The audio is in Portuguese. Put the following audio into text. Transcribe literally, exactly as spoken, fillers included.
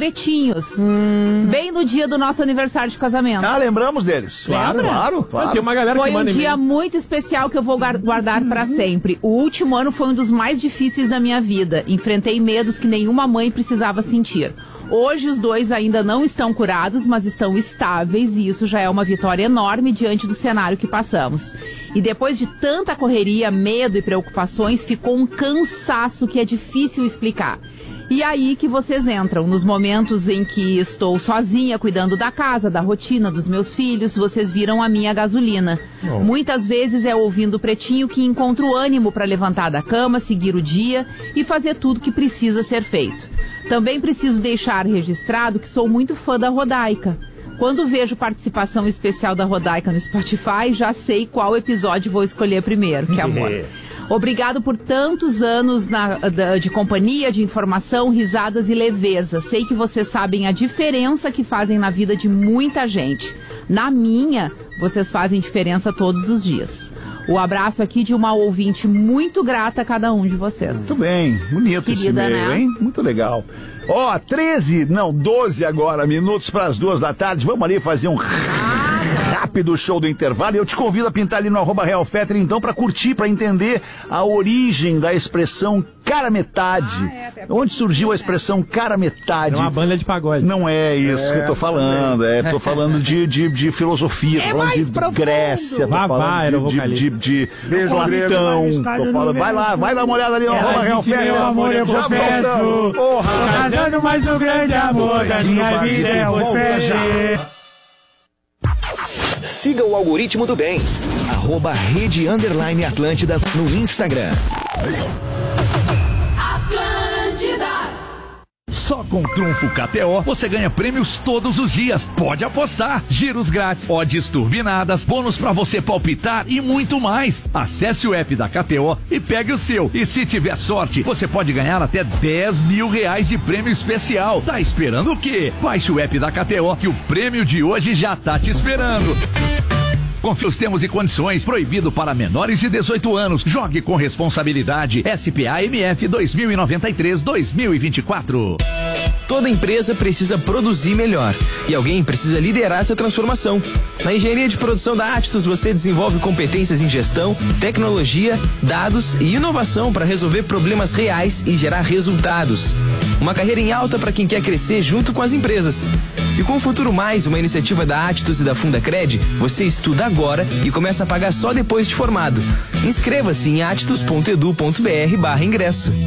pretinhos. Hum. Bem no dia do nosso aniversário de casamento. Ah, lembramos deles. Claro, Lembra? claro, claro. Tem uma galera foi que um manda dia e-mail. muito especial que eu vou guardar para sempre. O último ano foi um dos mais difíceis da minha vida. Enfrentei medos que nenhuma mãe precisava sentir. Hoje os dois ainda não estão curados, mas estão estáveis e isso já é uma vitória enorme diante do cenário que passamos. E depois de tanta correria, medo e preocupações, ficou um cansaço que é difícil explicar. E aí que vocês entram, nos momentos em que estou sozinha, cuidando da casa, da rotina, dos meus filhos, vocês viram a minha gasolina. Oh. Muitas vezes é ouvindo o Pretinho que encontro ânimo para levantar da cama, seguir o dia e fazer tudo que precisa ser feito. Também preciso deixar registrado que sou muito fã da Rodaica. Quando vejo participação especial da Rodaica no Spotify, já sei qual episódio vou escolher primeiro, que amor. Obrigado por tantos anos na, de, de companhia, de informação, risadas e leveza. Sei que vocês sabem a diferença que fazem na vida de muita gente. Na minha, vocês fazem diferença todos os dias. O abraço aqui de uma ouvinte muito grata a cada um de vocês. Muito bem, bonito esse Querida, e-mail, né? hein? Muito legal. Ó, oh, treze, não, doze agora, minutos para as duas da tarde. Vamos ali fazer um rápido show do intervalo. E eu te convido a pintar ali no arroba Real Fetter, então, para curtir, para entender a origem da expressão cara metade. Ah, é, onde surgiu a expressão cara metade? É uma banda de pagode. Não é isso é, que eu tô falando. É, tô falando de, de, de filosofia, tô é falando de profundo. Grécia, tô falando de, de, de, de, de Platão. Tô falando, vai lá, vai dar uma olhada ali no arroba Real Fetter. Meu amor, eu já confesso. Porra, casando, mas o grande amor da minha vida é você. Siga o algoritmo do bem. Arroba Rede Underline Atlântida no Instagram. Só com Trunfo K T O você ganha prêmios todos os dias. Pode apostar. Giros grátis, odds turbinadas, bônus pra você palpitar e muito mais. Acesse o app da K T O e pegue o seu. E se tiver sorte, você pode ganhar até dez mil reais de prêmio especial. Tá esperando o quê? Baixe o app da K T O que o prêmio de hoje já tá te esperando. Confira os termos e condições. Proibido para menores de dezoito anos. Jogue com responsabilidade. S P A M F dois mil e noventa e três, dois mil e vinte e quatro. Toda empresa precisa produzir melhor e alguém precisa liderar essa transformação. Na engenharia de produção da Atistos você desenvolve competências em gestão, tecnologia, dados e inovação para resolver problemas reais e gerar resultados. Uma carreira em alta para quem quer crescer junto com as empresas. E com o Futuro Mais, uma iniciativa da Atistos e da Fundacred, você estuda agora e começa a pagar só depois de formado. Inscreva-se em atistos ponto edu ponto br barra ingresso.